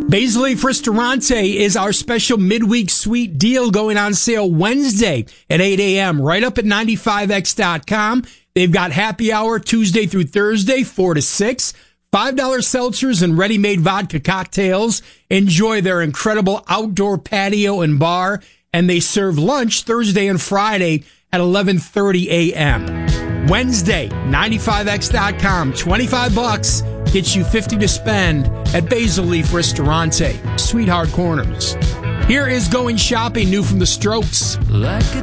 Basil Leaf Ristorante is our special midweek sweet deal going on sale Wednesday at 8 a.m. right up at 95x.com. They've got happy hour Tuesday through Thursday, 4 to 6. $5 seltzers and ready-made vodka cocktails. Enjoy their incredible outdoor patio and bar. And they serve lunch Thursday and Friday at 11:30 a.m. Wednesday, 95x.com. $25 gets you $50 to spend at Basil Leaf Ristorante, Sweetheart Corners. Here is Going Shopping, new from The Strokes. Like a